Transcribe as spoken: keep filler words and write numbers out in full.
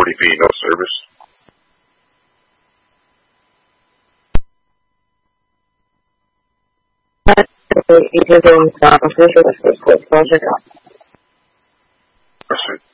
forty feet, no service. You can go and stop. I'm pretty sure that's the close. Go check it out. That's it.